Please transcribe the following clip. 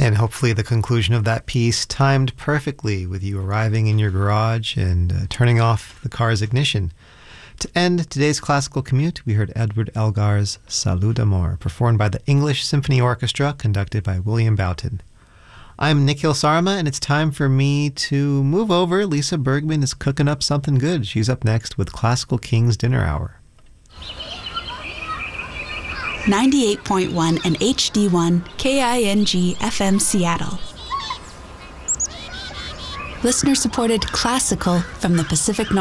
And hopefully the conclusion of that piece timed perfectly with you arriving in your garage and turning off the car's ignition. To end today's classical commute, we heard Edward Elgar's Salut d'Amour, performed by the English Symphony Orchestra, conducted by William Boughton. I'm Nikhil Sarma, and it's time for me to move over. Lisa Bergman is cooking up something good. She's up next with Classical Kings Dinner Hour. 98.1 and HD1 KING FM Seattle. Listener-supported classical from the Pacific Northwest.